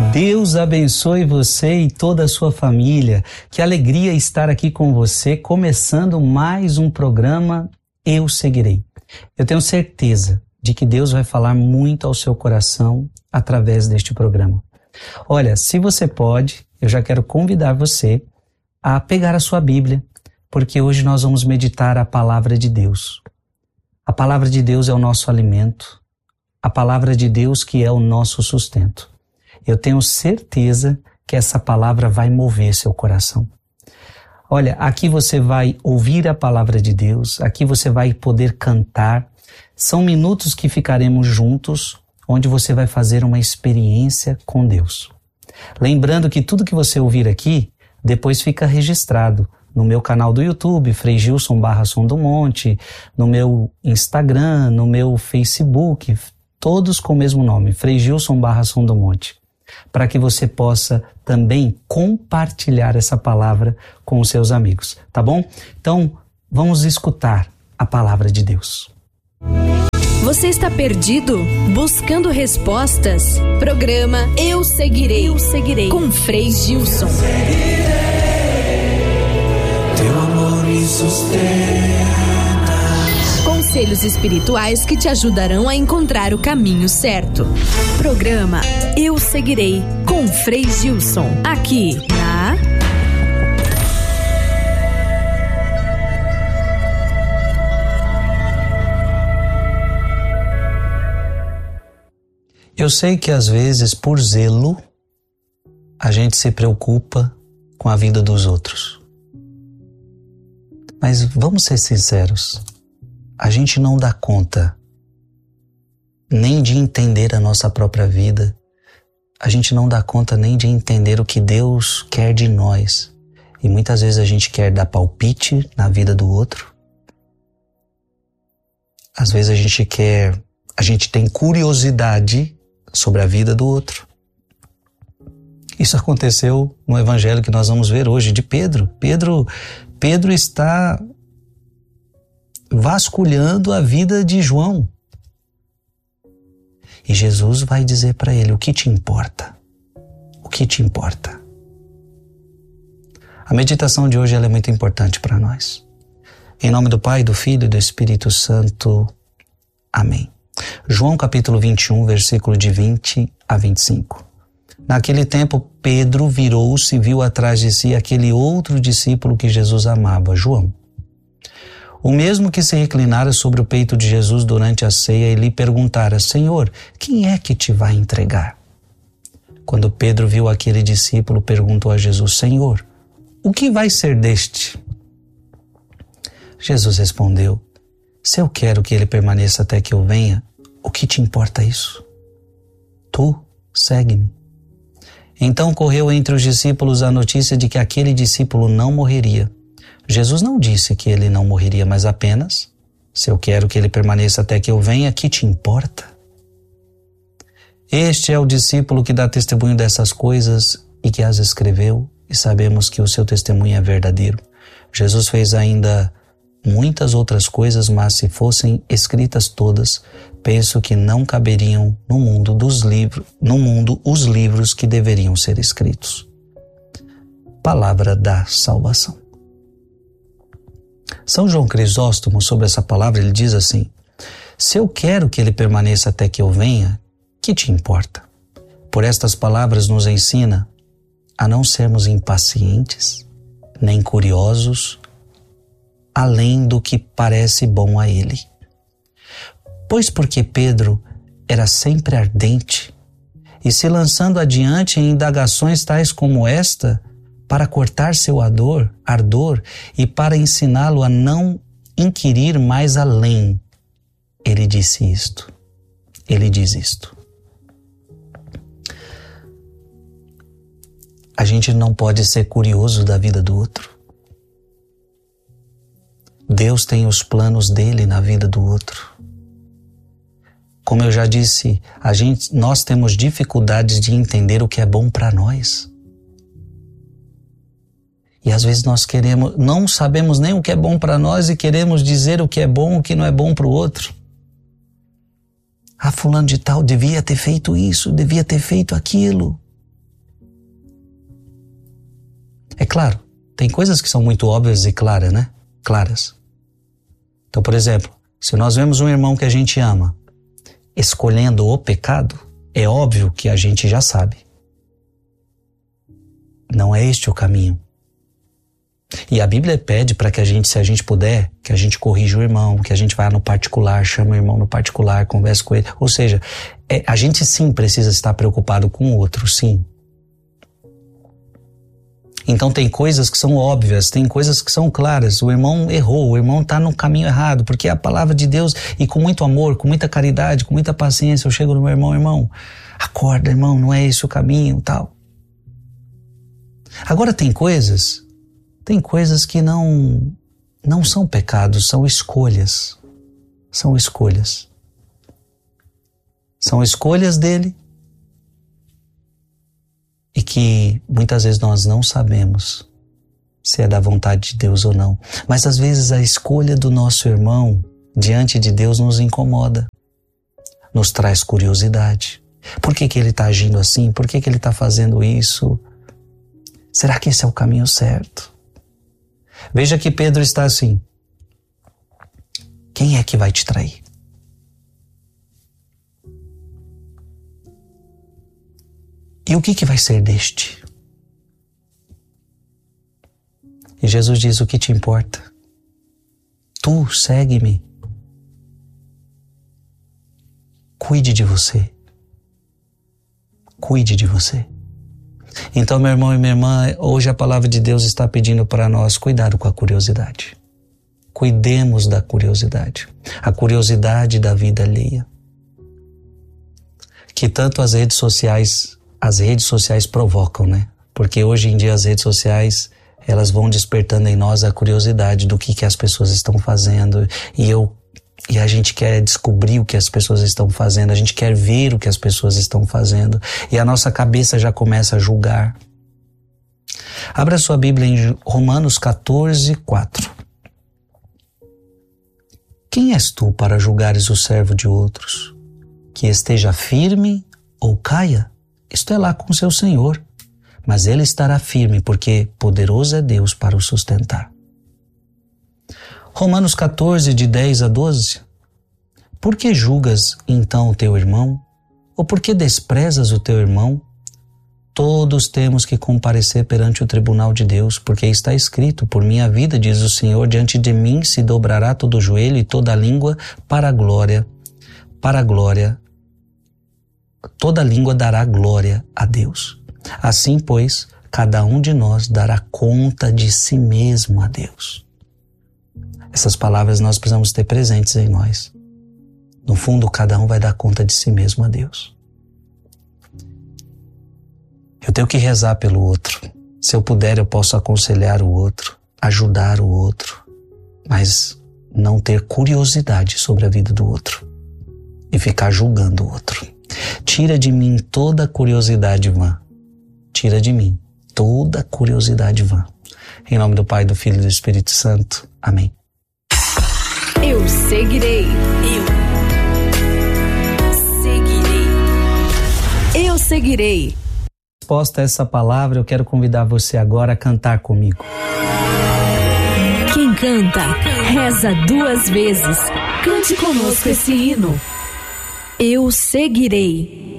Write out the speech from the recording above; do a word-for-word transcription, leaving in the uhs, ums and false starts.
Deus abençoe você e toda a sua família. Que alegria estar aqui com você, começando mais um programa Eu Seguirei. Eu tenho certeza de que Deus vai falar muito ao seu coração através deste programa. Olha, se você pode, eu já quero convidar você a pegar a sua Bíblia, porque hoje nós vamos meditar a palavra de Deus. A palavra de Deus é o nosso alimento, a palavra de Deus que é o nosso sustento. Eu tenho certeza que essa palavra vai mover seu coração. Olha, aqui você vai ouvir a palavra de Deus, aqui você vai poder cantar. São minutos que ficaremos juntos, onde você vai fazer uma experiência com Deus. Lembrando que tudo que você ouvir aqui, depois fica registrado no meu canal do YouTube, Frei Gilson barra Som do Monte, no meu Instagram, no meu Facebook, todos com o mesmo nome, Frei Gilson barra Som do Monte, para que você possa também compartilhar essa palavra com os seus amigos, tá bom? Então, vamos escutar a palavra de Deus. Você está perdido? Buscando respostas? Programa Eu Seguirei, Eu Seguirei, com Frei Gilson. Teu amor me sustenta. Conselhos espirituais que te ajudarão a encontrar o caminho certo. Programa Eu Seguirei, com Frei Gilson. Aqui na... Eu sei que às vezes, por zelo, a gente se preocupa com a vida dos outros. Mas vamos ser sinceros, a gente não dá conta nem de entender a nossa própria vida, a gente não dá conta nem de entender o que Deus quer de nós. E muitas vezes a gente quer dar palpite na vida do outro. Às vezes a gente quer, a gente tem curiosidade sobre a vida do outro. Isso aconteceu no evangelho que nós vamos ver hoje de Pedro. Pedro, Pedro está vasculhando a vida de João. E Jesus vai dizer para ele: o que te importa? O que te importa? A meditação de hoje ela é muito importante para nós. Em nome do Pai, do Filho e do Espírito Santo. Amém. João capítulo vinte e um, versículo de vinte a vinte e cinco. Naquele tempo, Pedro virou-se e viu atrás de si aquele outro discípulo que Jesus amava, João. O mesmo que se reclinara sobre o peito de Jesus durante a ceia e lhe perguntara: Senhor, quem é que te vai entregar? Quando Pedro viu aquele discípulo, perguntou a Jesus: Senhor, o que vai ser deste? Jesus respondeu: se eu quero que ele permaneça até que eu venha, o que te importa isso? Tu, segue-me. Então correu entre os discípulos a notícia de que aquele discípulo não morreria. Jesus não disse que ele não morreria, mas apenas: se eu quero que ele permaneça até que eu venha, que te importa? Este é o discípulo que dá testemunho dessas coisas e que as escreveu, e sabemos que o seu testemunho é verdadeiro. Jesus fez ainda muitas outras coisas, mas se fossem escritas todas, penso que não caberiam no mundo dos livros, no mundo os livros que deveriam ser escritos. Palavra da salvação. São João Crisóstomo, sobre essa palavra, ele diz assim: se eu quero que ele permaneça até que eu venha, que te importa? Por estas palavras nos ensina a não sermos impacientes, nem curiosos, além do que parece bom a ele. Pois porque Pedro era sempre ardente, e se lançando adiante em indagações tais como esta, para cortar seu ardor, ardor e para ensiná-lo a não inquirir mais além, ele disse isto. Ele diz isto. A gente não pode ser curioso da vida do outro. Deus tem os planos dele na vida do outro. Como eu já disse, a gente, nós temos dificuldades de entender o que é bom para nós. E às vezes nós queremos, não sabemos nem o que é bom para nós e queremos dizer o que é bom, o que não é bom para o outro. Ah, fulano de tal devia ter feito isso, devia ter feito aquilo. É claro, tem coisas que são muito óbvias e claras, né? Claras. Então, por exemplo, se nós vemos um irmão que a gente ama escolhendo o pecado, é óbvio que a gente já sabe. Não é este o caminho. E a Bíblia pede para que a gente, se a gente puder, que a gente corrija o irmão, que a gente vá no particular, chama o irmão no particular, converse com ele. Ou seja, é, a gente sim precisa estar preocupado com o outro, sim. Então tem coisas que são óbvias, tem coisas que são claras. O irmão errou, o irmão está no caminho errado, porque é a palavra de Deus, e com muito amor, com muita caridade, com muita paciência, eu chego no meu irmão, irmão, acorda, irmão, não é esse o caminho, tal. Agora tem coisas, tem coisas que não, não são pecados, são escolhas. São escolhas. São escolhas dele e que muitas vezes nós não sabemos se é da vontade de Deus ou não. Mas às vezes a escolha do nosso irmão diante de Deus nos incomoda, nos traz curiosidade. Por que que ele está agindo assim? Por que que ele está fazendo isso? Será que esse é o caminho certo? Veja que Pedro está assim. Quem é que vai te trair? E o que que vai ser deste? E Jesus diz, o que te importa? Tu segue-me. Cuide de você. Cuide de você. Então, meu irmão e minha irmã, hoje a palavra de Deus está pedindo para nós cuidado com a curiosidade. Cuidemos da curiosidade. A curiosidade da vida alheia. Que tanto as redes sociais, as redes sociais provocam, né? Porque hoje em dia as redes sociais, elas vão despertando em nós a curiosidade do que, que as pessoas estão fazendo. E eu E a gente quer descobrir o que as pessoas estão fazendo, a gente quer ver o que as pessoas estão fazendo, e a nossa cabeça já começa a julgar. Abra sua Bíblia em Romanos catorze, quatro. Quem és tu para julgares o servo de outros? Que esteja firme ou caia? Isto é lá com seu Senhor, mas ele estará firme, porque poderoso é Deus para o sustentar. Romanos catorze, de dez a doze. Por que julgas então o teu irmão? Ou por que desprezas o teu irmão? Todos temos que comparecer perante o tribunal de Deus, porque está escrito, por minha vida, diz o Senhor, diante de mim se dobrará todo o joelho e toda a língua para a glória, para a glória, toda língua dará glória a Deus. Assim, pois, cada um de nós dará conta de si mesmo a Deus. Essas palavras nós precisamos ter presentes em nós. No fundo, cada um vai dar conta de si mesmo a Deus. Eu tenho que rezar pelo outro. Se eu puder, eu posso aconselhar o outro, ajudar o outro, mas não ter curiosidade sobre a vida do outro e ficar julgando o outro. Tira de mim toda curiosidade vã. Tira de mim toda curiosidade vã. Em nome do Pai, do Filho e do Espírito Santo. Amém. Eu seguirei. Eu seguirei. Eu seguirei. Resposta a essa palavra, eu quero convidar você agora a cantar comigo. Quem canta, reza duas vezes. Cante conosco esse hino. Eu seguirei.